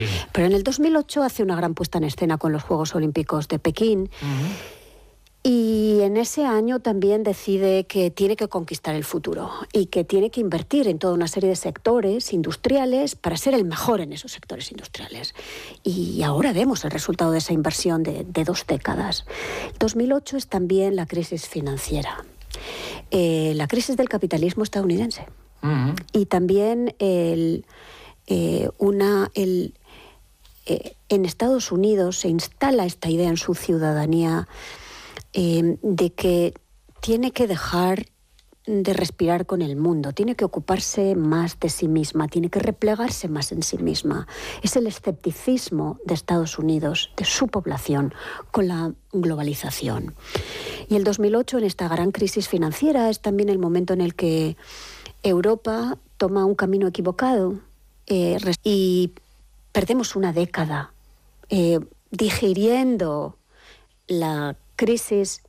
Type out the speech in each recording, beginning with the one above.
Pero en el 2008 hace una gran puesta en escena con los Juegos Olímpicos de Pekín. Y en ese año también decide que tiene que conquistar el futuro y que tiene que invertir en toda una serie de sectores industriales para ser el mejor en esos sectores industriales. Y ahora vemos el resultado de esa inversión de 2 décadas. 2008 es también la crisis financiera, la crisis del capitalismo estadounidense. Y también en Estados Unidos se instala esta idea en su ciudadanía de que tiene que dejar de respirar con el mundo, tiene que ocuparse más de sí misma, tiene que replegarse más en sí misma. Es el escepticismo de Estados Unidos, de su población, con la globalización. Y el 2008, en esta gran crisis financiera, es también el momento en el que Europa toma un camino equivocado y perdemos una década digiriendo la crisis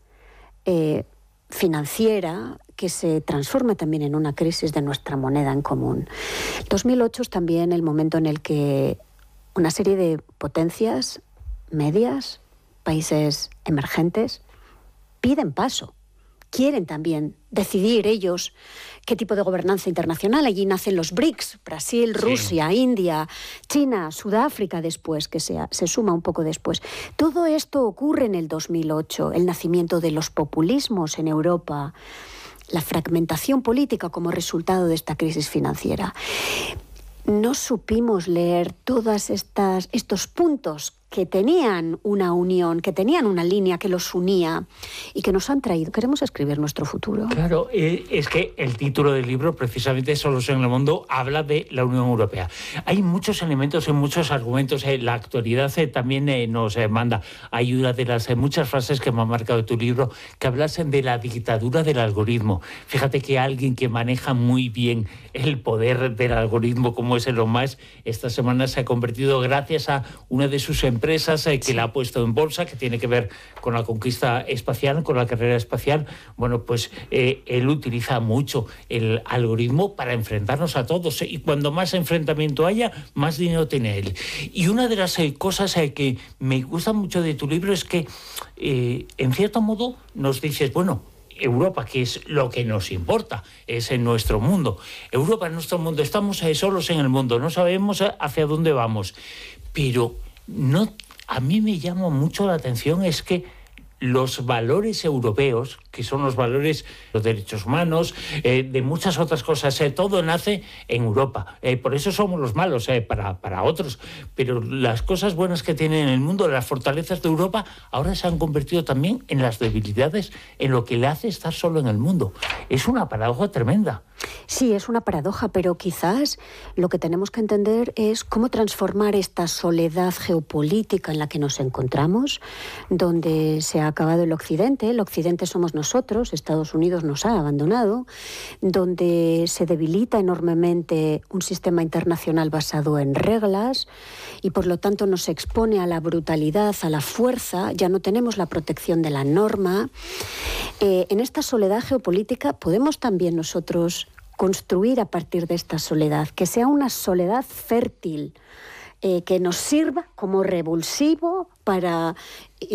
financiera que se transforma también en una crisis de nuestra moneda en común. 2008 es también el momento en el que una serie de potencias medias, países emergentes, piden paso. Quieren también decidir ellos qué tipo de gobernanza internacional. Allí nacen los BRICS, Brasil, Rusia, India, China, Sudáfrica después, que se suma un poco después. Todo esto ocurre en el 2008, el nacimiento de los populismos en Europa, la fragmentación política como resultado de esta crisis financiera. No supimos leer todos estos puntos que tenían una unión, que tenían una línea que los unía y que nos han traído. Queremos escribir nuestro futuro. Claro, es que el título del libro, precisamente Solos en el Mundo, habla de la Unión Europea. Hay muchos elementos y muchos argumentos. La actualidad también nos manda. Hay una de las muchas frases que me han marcado tu libro que hablasen de la dictadura del algoritmo. Fíjate que alguien que maneja muy bien el poder del algoritmo, como es Elon Musk, esta semana se ha convertido, gracias a una de sus empresas que la ha puesto en bolsa, que tiene que ver con la conquista espacial, con la carrera espacial. Bueno, pues él utiliza mucho el algoritmo para enfrentarnos a todos, y cuando más enfrentamiento haya, más dinero tiene él. Y una de las cosas que me gusta mucho de tu libro es que, en cierto modo, nos dices, bueno, Europa, que es lo que nos importa, es en nuestro mundo. Europa, en nuestro mundo, estamos solos en el mundo, no sabemos hacia dónde vamos. Pero a mí me llama mucho la atención es que los valores europeos, que son los valores de los derechos humanos, de muchas otras cosas, todo nace en Europa. Por eso somos los malos para otros. Pero las cosas buenas que tiene en el mundo, las fortalezas de Europa, ahora se han convertido también en las debilidades, en lo que le hace estar solo en el mundo. Es una paradoja tremenda. Sí, es una paradoja, pero quizás lo que tenemos que entender es cómo transformar esta soledad geopolítica en la que nos encontramos, donde se ha acabado el Occidente somos nosotros, Estados Unidos nos ha abandonado, donde se debilita enormemente un sistema internacional basado en reglas y por lo tanto nos expone a la brutalidad, a la fuerza, ya no tenemos la protección de la norma. En esta soledad geopolítica podemos también nosotros construir a partir de esta soledad, que sea una soledad fértil, que nos sirva como revulsivo para